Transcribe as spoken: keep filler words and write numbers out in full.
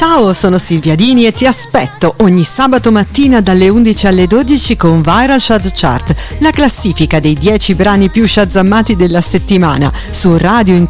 Ciao, sono Silvia Dini e ti aspetto ogni sabato mattina dalle undici alle dodici con Viral Shaz Chart, la classifica dei dieci brani più shazammati della settimana su Radio In